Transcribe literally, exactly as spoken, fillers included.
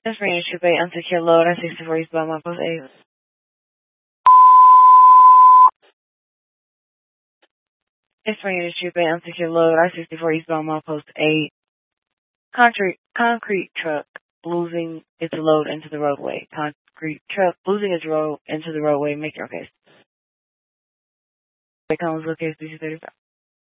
Just bringing Troop eight unsecure load on sixty-four eastbound mile post eight. Just bringing Troop eight unsecure load on sixty-four eastbound mile post eight. Concrete, concrete truck losing its load into the roadway. Concrete truck losing its road into the roadway. Make your case. They come with location thirty-five.